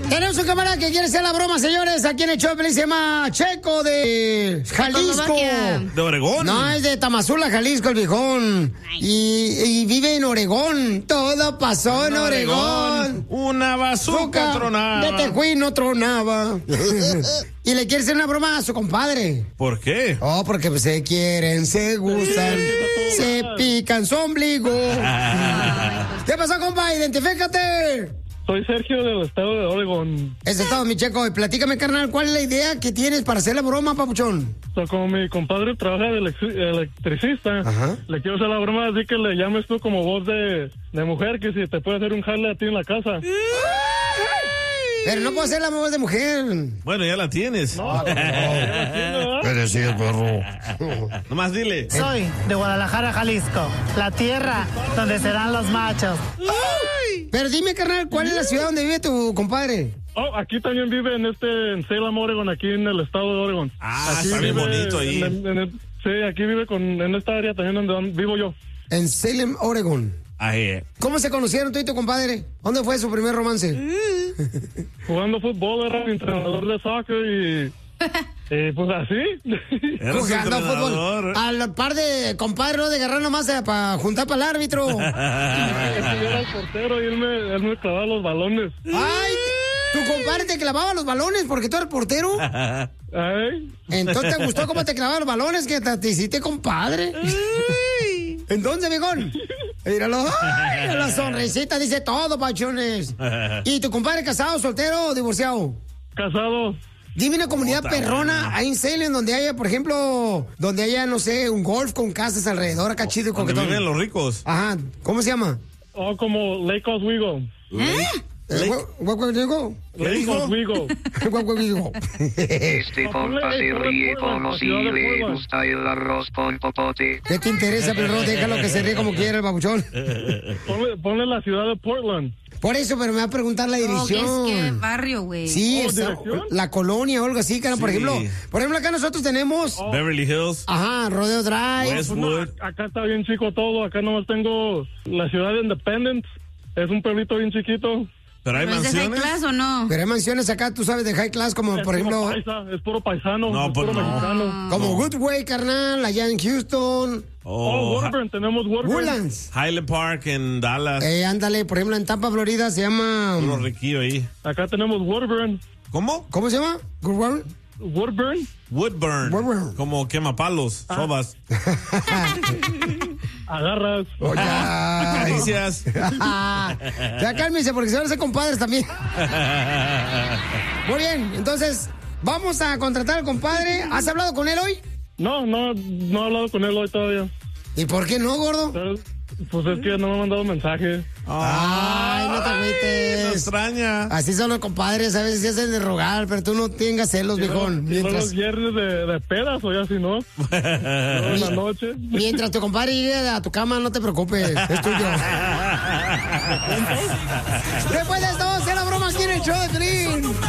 Tenemos un camarada que quiere hacer la broma, señores. Aquí en el show de Pelín se llama Checo de Jalisco. ¿De Oregón? No, es de Tamazula, Jalisco, el viejón. Y vive en Oregón. Todo pasó en Oregón. Una bazooka tronaba. De Tejuín no tronaba. Y le quiere hacer una broma a su compadre. ¿Por qué? Oh, porque pues, se quieren, se gustan, se pican su ombligo. ¿Qué pasó, compa? Identifícate. Soy Sergio del estado de Oregón. Ese estado, mi Checo. Y platícame, carnal, ¿cuál es la idea que tienes para hacer la broma, papuchón? Como mi compadre trabaja de electricista, Ajá. le quiero hacer la broma así que le llames tú como voz de mujer, que si te puede hacer un jale a ti en la casa. Pero no puedo hacer la voz de mujer. Bueno, ya la tienes. No. Pero sí, perro. Nomás dile. Soy de Guadalajara, Jalisco, la tierra donde serán los machos. Pero dime, carnal, ¿cuál es la ciudad donde vive tu compadre? Oh, aquí también vive en Salem, Oregon, aquí en el estado de Oregon. Ah, Aquí está bien vive bonito ahí. Sí, aquí vive en esta área también donde vivo yo. En Salem, Oregon. Ahí. ¿Cómo se conocieron tú y tu compadre? ¿Dónde fue su primer romance? Jugando fútbol, era mi entrenador de soccer y pues así. Eres Jugando entrenador. fútbol. Al par de compadre, ¿no? De agarrar nomás para juntar para el árbitro. Yo era el portero y él me clavaba los balones. ¡Ay! ¿Tu compadre te clavaba los balones porque tú eres portero? Ay. Entonces, ¿te gustó cómo te clavaba los balones que te hiciste compadre? Entonces, viejón, míralo, ay, la sonrisita dice todo, pachones. ¿Y tu compadre casado, soltero o divorciado? Casado. Dime una comunidad perrona ahí en Salem donde haya, por ejemplo, donde haya, no sé, un golf con casas alrededor, acá chido y Donde coquetón. viven los ricos. Ajá, ¿cómo se llama? Oh, como Lake Oswego. ¿Guacuacuigo? Lake Oswego. Guacuacuigo. Este compa se ríe como si le gusta el arroz con popote. ¿Qué te interesa, perro? Déjalo que se ríe como quiera el babuchón. Ponle la ciudad de Portland. Por eso, pero me va a preguntar la dirección. ¿Qué barrio, güey? Sí, ¿dirección? la colonia o algo así, cara. Por Sí. ejemplo, acá nosotros tenemos... Beverly Hills. Ajá, Rodeo Drive. Westwood. Acá está bien chico todo. Acá nomás tengo la ciudad de Independence. Es un pueblito bien chiquito. Pero hay ¿No es de high mansiones. class o no? Pero hay mansiones acá, tú sabes, de high class, como por ejemplo... Es puro paisano. No, es pues puro no. mexicano. Como Goodway, carnal, allá en Houston. Oh, Woodburn. Tenemos Woodburn. Woodlands. Highland Park en Dallas. Ándale, por ejemplo, en Tampa, Florida, se llama... Puro riquillo ahí. Acá tenemos Woodburn. ¿Cómo? ¿Cómo se llama? Goodway. Woodburn. Woodburn. Woodburn. Como quemapalos, sobas. Agarras. Oye, ay. Caricias. Ya cálmense, porque se van a hacer compadres también. Muy bien, entonces, vamos a contratar al compadre. ¿Has hablado con él hoy? No he hablado con él hoy todavía. ¿Y por qué no, gordo? Pero, pues es que no me ha mandado mensaje. Ay, no te Me agüites. extraña. Así son los compadres, a veces se hacen de rogar, pero tú no tengas celos, viejón. Y luego los viernes de pedas o ya si no. Luego en la noche. Mientras tu compadre llegue a tu cama, no te preocupes, es tuyo. Después de esto, se la broma aquí en el show de Pelín.